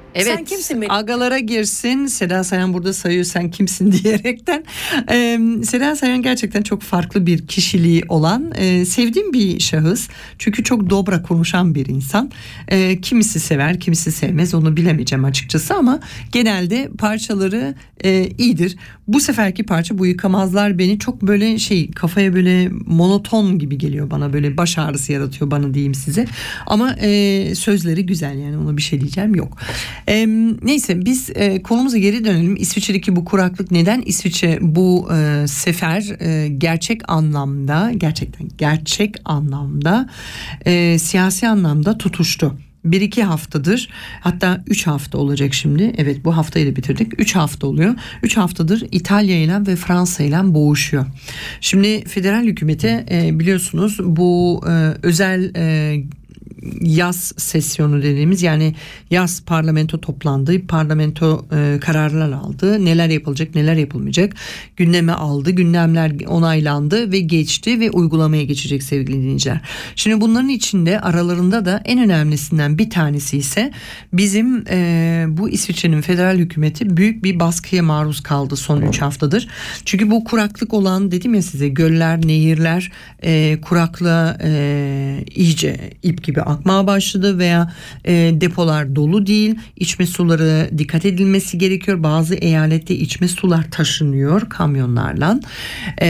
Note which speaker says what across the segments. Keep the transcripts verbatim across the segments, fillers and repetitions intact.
Speaker 1: Evet,
Speaker 2: sen kimsin benim?
Speaker 1: Agalara girsin. Seda Sayan burada sayıyor sen kimsin diyerekten. Ee, Seda Sayan gerçekten çok farklı bir kişiliği olan, e, sevdiğim bir şahıs. Çünkü çok dobra konuşan bir insan. E, kimisi sever, kimisi sevmez, onu bilemeyeceğim açıkçası ama genelde parçaları e, iyidir. Bu seferki parça Bu Yıkamazlar Beni çok böyle şey, kafaya böyle monoton gibi geliyor bana, böyle baş ağrısı yaratıyor bana diyeyim size. Ama e, sözleri güzel, yani ona bir şey diyeceğim yok. E, neyse biz e, konumuza geri dönelim. İsviçre'deki bu kuraklık neden İsviçre bu e, sefer e, gerçek anlamda, gerçekten gerçek anlamda e, siyasi anlamda tutuştu? Bir iki haftadır, hatta üç hafta olacak şimdi. Evet, bu haftayı da bitirdik. Üç hafta oluyor. Üç haftadır İtalya ile ve Fransa ile boğuşuyor. Şimdi federal hükümete e, biliyorsunuz bu e, özel e, yaz sesyonu dediğimiz, yani yaz parlamento toplandı, parlamento e, kararlar aldı, neler yapılacak neler yapılmayacak gündeme aldı, gündemler onaylandı ve geçti ve uygulamaya geçecek sevgili dinleyiciler. Şimdi bunların içinde aralarında da en önemlisinden bir tanesi ise bizim e, bu İsviçre'nin federal hükümeti büyük bir baskıya maruz kaldı son üç haftadır. Çünkü bu kuraklık olan, dedim ya size, göller, nehirler e, kuraklığa e, iyice ip gibi akmaya başladı veya e, depolar dolu değil. İçme suları dikkat edilmesi gerekiyor. Bazı eyalette içme sular taşınıyor kamyonlarla. E,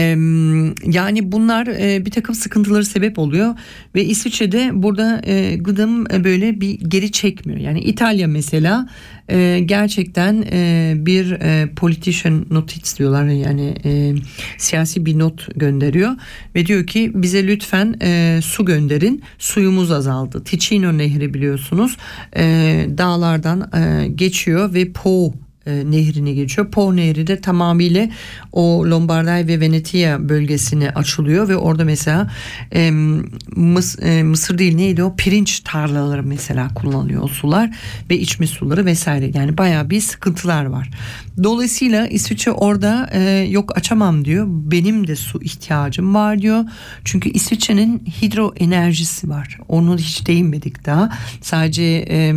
Speaker 1: yani bunlar e, bir takım sıkıntıları sebep oluyor ve İsviçre'de burada e, gıdım e, böyle bir geri çekmiyor. Yani İtalya mesela e, gerçekten e, bir e, politician notice diyorlar, yani e, siyasi bir not gönderiyor ve diyor ki bize lütfen e, su gönderin, suyumuz azaldı. Ticino Nehri biliyorsunuz e, dağlardan e, geçiyor ve Po e, nehrini geçiyor. Po nehri de tamamıyla o Lombardiya ve Venetia bölgesine açılıyor ve orada mesela e, mıs, e, mısır değil neydi o pirinç tarlaları mesela kullanılıyor o sular ve içme suları vesaire, yani bayağı bir sıkıntılar var. Dolayısıyla İsviçre orada e, yok açamam diyor, benim de su ihtiyacım var diyor. Çünkü İsviçre'nin hidro enerjisi var, onu hiç değinmedik daha, sadece e,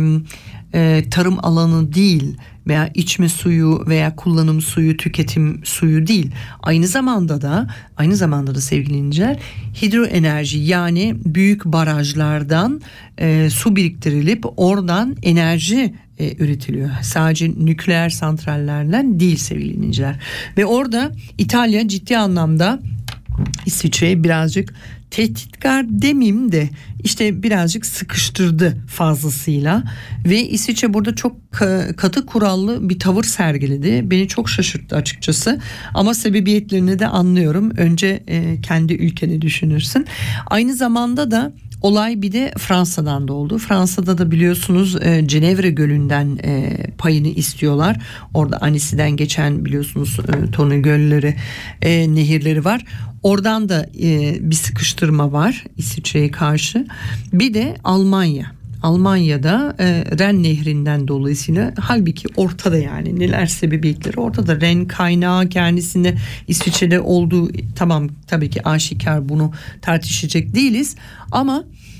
Speaker 1: e, tarım alanı değil veya içme suyu veya kullanım suyu, tüketim suyu değil. Aynı zamanda da aynı zamanda da sevgili dinleyiciler, hidroenerji, yani büyük barajlardan e, su biriktirilip oradan enerji e, üretiliyor. Sadece nükleer santrallerden değil sevgili dinleyiciler. Ve orada İtalya ciddi anlamda İsviçre'ye birazcık tehditkar demeyeyim de işte birazcık sıkıştırdı fazlasıyla ve İsviçre burada çok katı kurallı bir tavır sergiledi. Beni çok şaşırttı açıkçası ama sebebiyetlerini de anlıyorum. Önce e, kendi ülkeni düşünürsün. Aynı zamanda da olay bir de Fransa'dan da oldu. Fransa'da da biliyorsunuz e, Cenevre Gölü'nden e, payını istiyorlar. Orada Anisy'den geçen biliyorsunuz e, Tonu Gölleri, e, nehirleri var. Oradan da e, bir sıkıştırma var İsviçre'ye karşı. Bir de Almanya. Almanya'da e, Ren Nehri'nden dolayısıyla, halbuki ortada, yani neler sebebiyetleri ortada. Ren kaynağı kendisinde İsviçre'de olduğu tamam, tabii ki aşikar, bunu tartışacak değiliz ama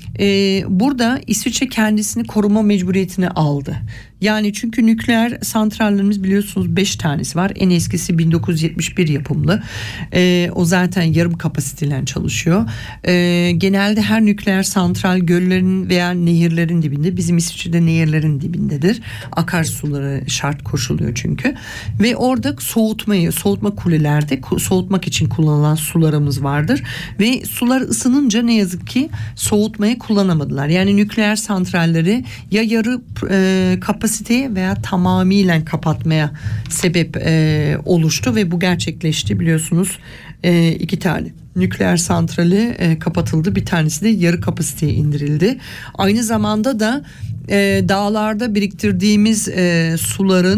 Speaker 1: e, burada İsviçre kendisini koruma mecburiyetini aldı. Yani çünkü nükleer santrallerimiz biliyorsunuz beş tanesi var. En eskisi bin dokuz yüz yetmiş bir yapımlı. Ee, o zaten yarım kapasiteyle çalışıyor. Ee, genelde her nükleer santral göllerin veya nehirlerin dibinde. Bizim İsviçre'de nehirlerin dibindedir. Akarsuları şart koşuluyor çünkü. Ve orada soğutmayı, soğutma kulelerde soğutmak için kullanılan sularımız vardır. Ve sular ısınınca ne yazık ki soğutmayı kullanamadılar. Yani nükleer santralleri ya yarı e, kapasite kapasiteyi veya tamamıyla kapatmaya sebep e, oluştu ve bu gerçekleşti biliyorsunuz. E, iki tane nükleer santrali e, kapatıldı, bir tanesi de yarı kapasiteye indirildi. Aynı zamanda da e, dağlarda biriktirdiğimiz e, suların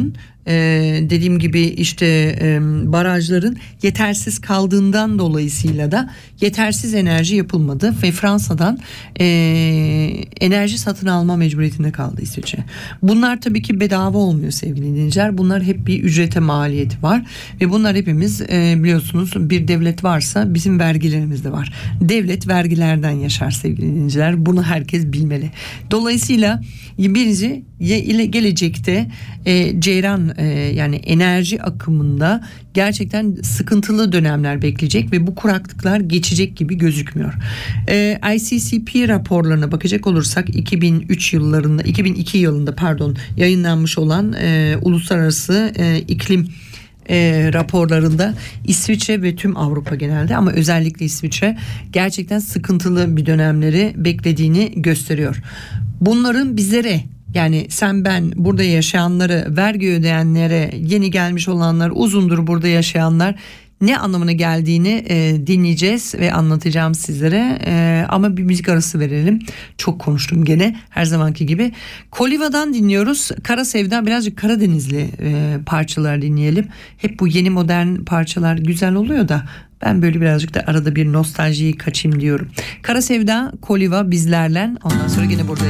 Speaker 1: e, dediğim gibi işte e, barajların yetersiz kaldığından dolayısıyla da yetersiz enerji yapılmadı ve Fransa'dan e, enerji satın alma mecburiyetinde kaldı İsviçre. Bunlar tabii ki bedava olmuyor sevgili dinleyiciler. Bunlar hep bir ücrete maliyeti var ve bunlar hepimiz e, biliyorsunuz, bir devlet varsa bizim vergilerimiz de var. Devlet vergilerden yaşar sevgili dinleyiciler. Bunu herkes bilmeli. Dolayısıyla birinci ile gelecekte e, ceyran e, yani enerji akımında gerçekten sıkıntılı dönemler bekleyecek ve bu kuraklıklar geçecek gibi gözükmüyor. E, I C C P raporlarına bakacak olursak iki bin üç yıllarında iki bin iki yılında pardon yayınlanmış olan e, uluslararası e, iklim E, raporlarında İsviçre ve tüm Avrupa genelde ama özellikle İsviçre gerçekten sıkıntılı bir dönemleri beklediğini gösteriyor. Bunların bizlere, yani sen ben burada yaşayanları, vergi ödeyenlere, yeni gelmiş olanlar, uzundur burada yaşayanlar ne anlamına geldiğini e, dinleyeceğiz ve anlatacağım sizlere. E, ama bir müzik arası verelim. Çok konuştum gene her zamanki gibi. Koliva'dan dinliyoruz. Kara Sevda, birazcık Karadenizli e, parçalar dinleyelim. Hep bu yeni modern parçalar güzel oluyor da ben böyle birazcık da arada bir nostaljiyi kaçayım diyorum. Kara Sevda, Koliva bizlerle. Ondan sonra gene buradayız.